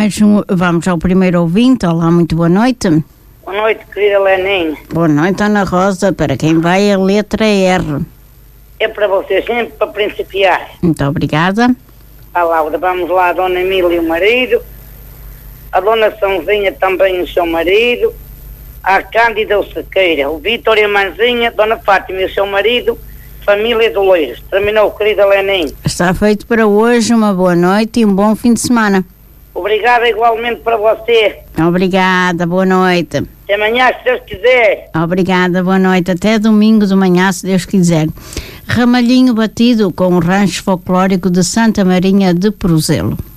vamos ao primeiro ouvinte. Olá, muito boa noite. Boa noite, querida Leninha. Boa noite, Ana Rosa. Para quem vai a letra R? É para você sempre, para principiar. Muito obrigada. A Laura, vamos lá, a Dona Emília e o marido, a Dona Sãozinha também o seu marido, a Cândida o Sequeira, o Vítor e a Manzinha, Dona Fátima e o seu marido, família do Loiros. Terminou, querida Leninha. Está feito para hoje. Uma boa noite e um bom fim de semana. Obrigada igualmente para você. Obrigada, boa noite. Até amanhã, se Deus quiser. Obrigada, boa noite. Até domingo de manhã, se Deus quiser. Ramalhinho batido com o rancho folclórico de Santa Marinha de Porozelo.